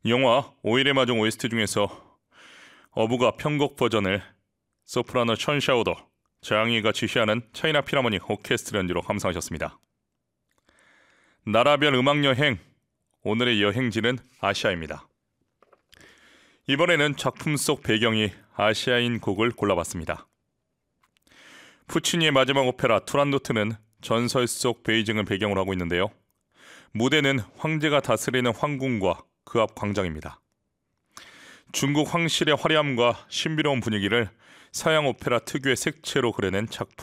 영화 오일의 마중 OST 중에서 어부가 편곡 버전을 소프라노 천샤오더, 장이가 지휘하는 차이나 필하모닉 오케스트라 연주로 감상하셨습니다. 나라별 음악여행, 오늘의 여행지는 아시아입니다. 이번에는 작품 속 배경이 아시아인 곡을 골라봤습니다. 푸치니의 마지막 오페라 투란도트는 전설 속 베이징을 배경으로 하고 있는데요. 무대는 황제가 다스리는 황궁과 그 앞 광장입니다. 중국 황실의 화려함과 신비로운 분위기를 서양 오페라 특유의 색채로 그려낸 작품.